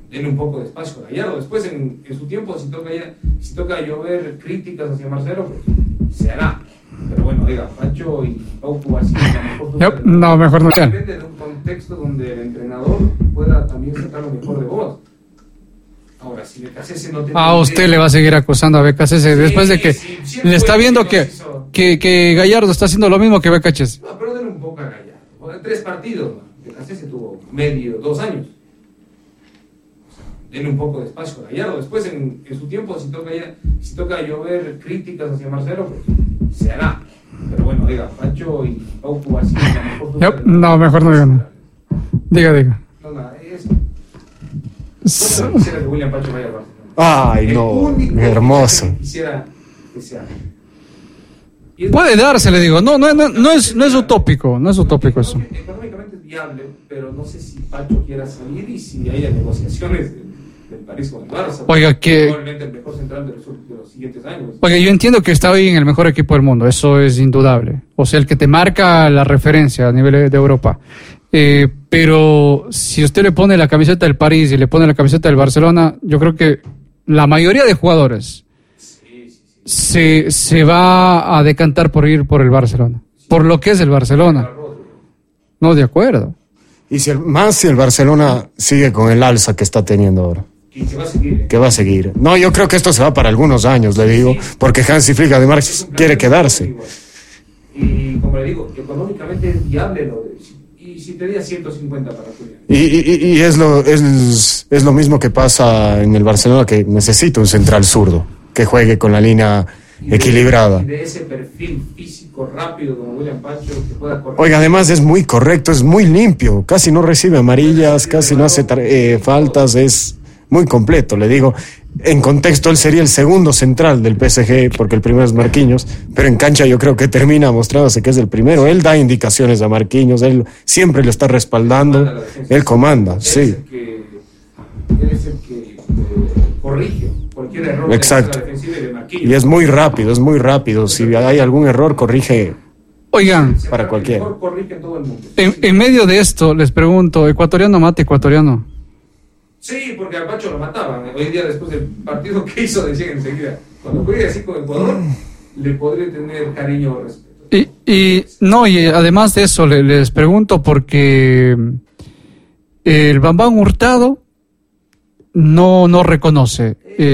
denle un poco de espacio a Gallardo. Después, en su tiempo, si toca llover críticas hacia Marcelo, pues se hará. Pero bueno, diga, Pacho y Pauco así mejor no, mejor no. Depende de un contexto donde el entrenador pueda también sacar lo mejor de vos. Ahora, si Becasese no te... usted le va a seguir acusando a Becasese después de que le está viendo que Gallardo está haciendo lo mismo que Becasese. No, pero denle un poco a Gallardo. 3 partidos, Becasese tuvo 2 años. Denle un poco de espacio a Gallardo. Después, en su tiempo, si toca llover críticas hacia Marcelo, pues se hará. Pero bueno, diga, Pacho y Pauco así mejor... No, mejor no diga nada. Diga. No, nada, eso. Bueno, quisiera que William Pacho vaya a Barcelona. Ay, no, hermoso. Quisiera que sea. Puede darse, le digo. No es utópico, no es utópico eso. Económicamente es viable, pero no sé si Pacho quiera salir y si haya negociaciones del París con el Barça. Oiga, probablemente el mejor central de los siguientes años. Oiga, yo entiendo que está hoy en el mejor equipo del mundo, eso es indudable. O sea, el que te marca la referencia a nivel de Europa. Pero si usted le pone la camiseta del París y le pone la camiseta del Barcelona, yo creo que la mayoría de jugadores se va a decantar por ir por el Barcelona, por lo que es el Barcelona. No, de acuerdo. Y si el Barcelona sigue con el alza que está teniendo ahora. Que va a seguir. No, yo creo que esto se va para algunos años, le digo, porque Hansi Flick además quiere quedarse. Y como le digo, económicamente es viable y si te diera 150 para Julián. Y es lo mismo que pasa en el Barcelona, que necesita un central zurdo que juegue con la línea equilibrada. Y de ese perfil físico rápido como William Pacho, que pueda correr. Oiga, además es muy correcto, es muy limpio, casi no recibe amarillas, casi no hace faltas, es muy completo, le digo. En contexto, él sería el segundo central del PSG, porque el primero es Marquinhos, pero en cancha yo creo que termina mostrándose que es el primero. Él da indicaciones a Marquinhos, él siempre lo está respaldando, él comanda, sí. Él es el que corrige cualquier error. Exacto. De la defensiva y de Marquinhos. Y es muy rápido, si hay algún error, corrige. Oigan, para cualquiera. Corrige en todo el mundo. En medio de esto, les pregunto, ¿ecuatoriano mata ecuatoriano? Sí, porque al Pacho lo mataban. Hoy día, después del partido que hizo, decían enseguida, cuando juegue así con Ecuador, le podré tener cariño o respeto. Y además de eso, les pregunto porque el Bambán Hurtado no reconoce.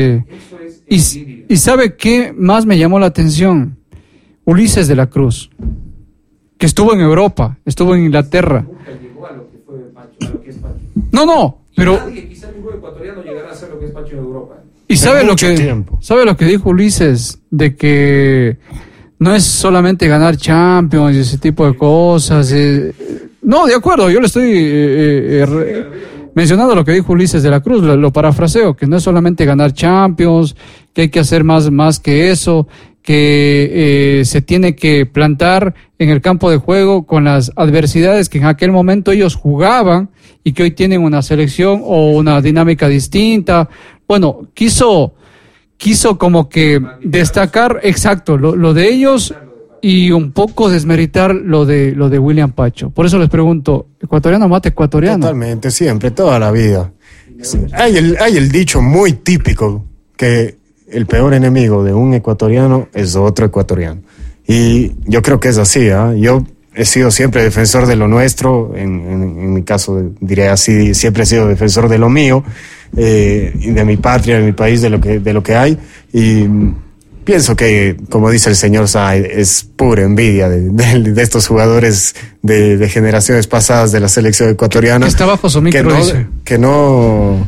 Y ¿sabe qué más me llamó la atención? Ulises de la Cruz, que estuvo en Europa, estuvo en Inglaterra. Nunca llegó a lo que fue Pacho, a lo que es Pacho. No, pero... Nadie, quizá ningún ecuatoriano llegará a hacer lo que es Pacho en Europa. ¿Y sabe lo que dijo Ulises? De que no es solamente ganar Champions y ese tipo de cosas. No, de acuerdo, yo le estoy mencionando lo que dijo Ulises de la Cruz, lo parafraseo, que no es solamente ganar Champions, que hay que hacer más que eso, que se tiene que plantar en el campo de juego con las adversidades que en aquel momento ellos jugaban y que hoy tienen una selección o una dinámica distinta. Bueno, quiso como que destacar, exacto, lo de ellos y un poco desmeritar lo de William Pacho. Por eso les pregunto, ¿ecuatoriano mata ecuatoriano? Totalmente, siempre, toda la vida. Hay el dicho muy típico que el peor enemigo de un ecuatoriano es otro ecuatoriano. Y yo creo que es así, ¿eh? Yo he sido siempre defensor de lo nuestro, en mi caso diré así, siempre he sido defensor de lo mío, y de mi patria, de mi país, de lo que hay, y pienso que, como dice el señor Sá, es pura envidia de estos jugadores de generaciones pasadas de la selección ecuatoriana. Está bajo su micro, que no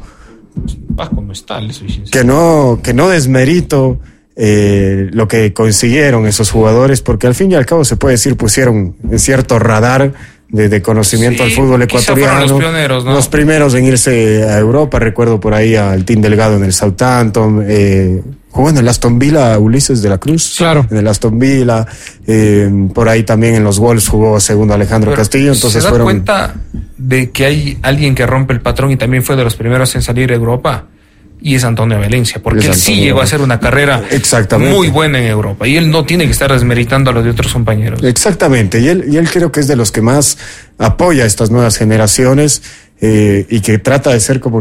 desmerito lo que consiguieron esos jugadores, porque al fin y al cabo se puede decir pusieron en cierto radar de conocimiento al fútbol ecuatoriano. Los pioneros, ¿no? Los primeros en irse a Europa, recuerdo por ahí al Team Delgado en el Southampton, jugó en el Aston Villa Ulises de la Cruz. Claro. En el Aston Villa, por ahí también en los Wolves jugó segundo Alejandro Castillo. Entonces ¿se da cuenta de que hay alguien que rompe el patrón y también fue de los primeros en salir a Europa? Y es Antonio Valencia, porque él sí llegó a hacer una carrera muy buena en Europa y él no tiene que estar desmeritando a los de otros compañeros. Exactamente, y él creo que es de los que más apoya a estas nuevas generaciones y que trata de ser como